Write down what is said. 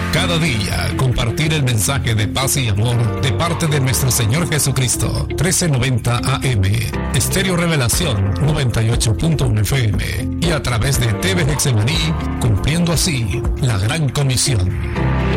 Cada día compartir el mensaje de paz y amor de parte de nuestro Señor Jesucristo. 1390 AM, Estéreo Revelación 98.1 FM y a través de TV Hexemaní, cumpliendo así la gran comisión.